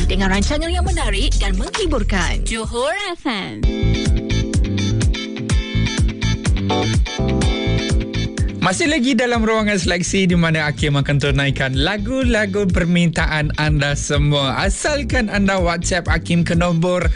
dengan rancangan yang menarik dan menghiburkan. Johor FM. Masih lagi dalam ruangan seleksi di mana Hakim akan tunaikan lagu-lagu permintaan anda semua. Asalkan anda WhatsApp Hakim ke nombor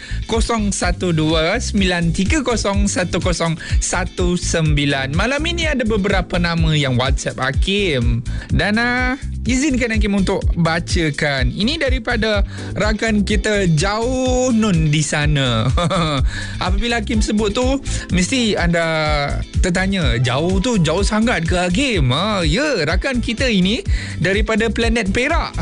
012-93010119. Malam ini ada beberapa nama yang WhatsApp Hakim. Dan izinkan Hakim untuk bacakan. Ini daripada rakan kita Jauh Nun di sana. Apabila Hakim sebut tu, mesti anda tertanya, jauh tu jauh sangat ke Hakim? Ya, rakan kita ini daripada planet Perak.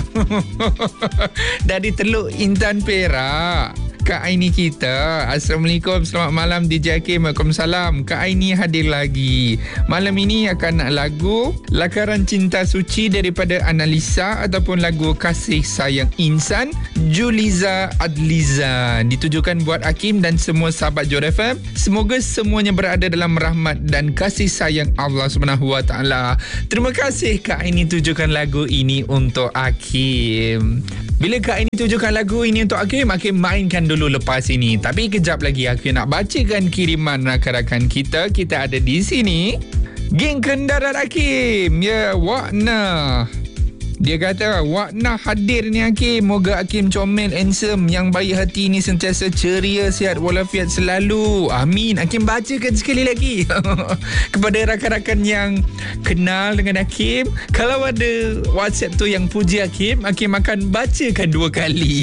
Dari Teluk Intan Perak. Kak Aini kita. Assalamualaikum, selamat malam DJ Hakim. Waalaikumsalam. Kak Aini hadir lagi. Malam ini akan nak lagu Lakaran Cinta Suci daripada Analisa ataupun lagu Kasih Sayang Insan Juliza Adliza. Ditujukan buat Hakim dan semua sahabat Johor FM. Semoga semuanya berada dalam rahmat dan kasih sayang Allah SWT. Terima kasih Kak Aini tujukan lagu ini untuk Hakim. Bila Kak Aini tujukan lagu ini untuk Hakim, Hakim mainkan dulu lepas ini. Tapi kejap lagi Hakim nak bacakan kiriman rakan-rakan kita. Kita ada di sini. Geng Kendarat Hakim. Ya, Wakna. Dia kata, Wakna hadir ni Hakim. Moga Hakim comel, handsome, yang baik hati ni sentiasa ceria, sihat walafiat selalu. Amin. Hakim bacakan sekali lagi. Kepada rakan-rakan yang kenal dengan Hakim, kalau ada WhatsApp tu yang puji Hakim, Hakim akan bacakan 2 kali.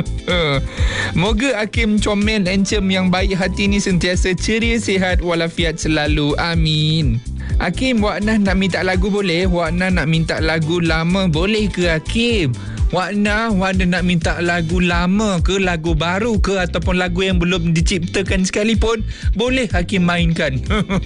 Moga Hakim comel, handsome, yang baik hati ni sentiasa ceria, sihat walafiat selalu. Amin. Hakim, Wakna nak minta lagu boleh? Wakna nak minta lagu lama boleh ke Hakim? Wakna nak minta lagu lama ke, lagu baru ke, ataupun lagu yang belum diciptakan sekalipun, boleh Hakim mainkan.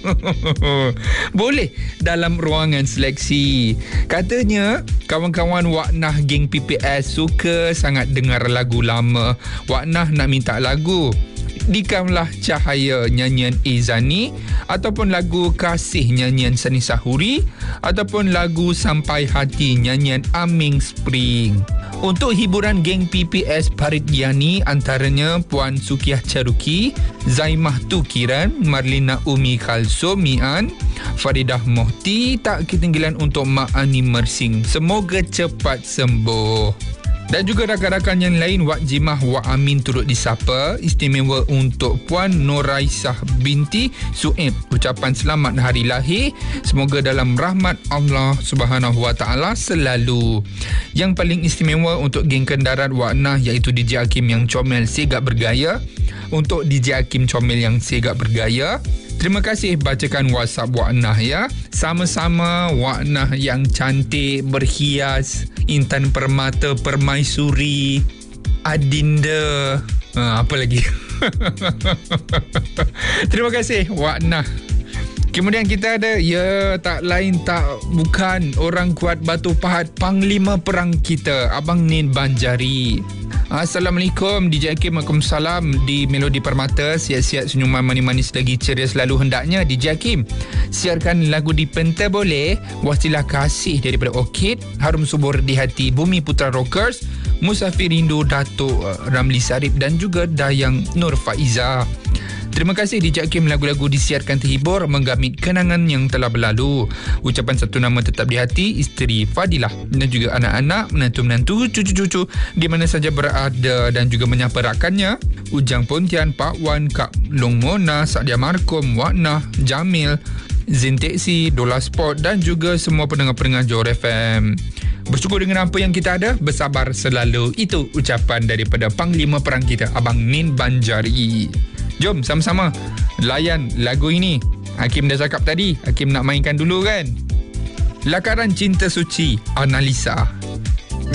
Boleh dalam ruangan seleksi. Katanya kawan-kawan Wakna geng PPS suka sangat dengar lagu lama. Wakna nak minta lagu Dikamlah Cahaya nyanyian Izani, ataupun lagu Kasih nyanyian Sani Sahuri, ataupun lagu Sampai Hati nyanyian Aming Spring. Untuk hiburan geng PPS Paridyani, antaranya Puan Sukiyah Caruki, Zaimah Tukiran, Marlina Umi Kalsomian, Faridah Mohti, tak ketinggalan untuk Mak Ani Mersing. Semoga cepat sembuh. Dan juga rakan-rakan yang lain, Wak Jimah, Wak Amin turut disapa. Istimewa untuk Puan Noraisah binti Suib. Ucapan selamat hari lahir. Semoga dalam rahmat Allah SWT selalu. Yang paling istimewa untuk geng kendarat Wakna, iaitu DJ Hakim yang comel segak bergaya. Untuk DJ Hakim comel yang segak bergaya, terima kasih bacakan WhatsApp Wakna ya. Sama-sama Wakna yang cantik, berhias, Intan Permata, Permaisuri, Adinda, apa lagi? Terima kasih Wakna. Kemudian kita ada, ya tak lain tak bukan orang kuat Batu Pahat, Panglima Perang kita, Abang Nin Banjari. Assalamualaikum DJ Hakim. Waalaikumsalam. Di Melodi Permata, siap-siap senyuman manis-manis lagi ceria selalu hendaknya DJ Hakim. Siarkan lagu Dipenta boleh? Wasilah Kasih daripada Orchid, Harum Subur di Hati Bumi Putra Rockers, Musafir Rindu Datuk Ramli Sarip dan juga Dayang Nur Faiza. Terima kasih DJ Hakim, lagu-lagu disiarkan terhibur, menggamit kenangan yang telah berlalu. Ucapan satu nama tetap di hati, isteri Fadilah dan juga anak-anak, menantu-menantu, cucu-cucu di mana saja berada, dan juga menyapa rakannya Ujang Pontian, Pak Wan, Kak Long Mona, Sadia Markom, Wakna, Jamil, Zinteksi, Dola Sport dan juga semua pendengar-pendengar Johor FM. Bersyukur dengan apa yang kita ada, bersabar selalu. Itu ucapan daripada Panglima Perang kita, Abang Nin Banjari. Jom sama-sama layan lagu ini. Hakim dah cakap tadi, Hakim nak mainkan dulu kan. Lakaran Cinta Suci, Analisa.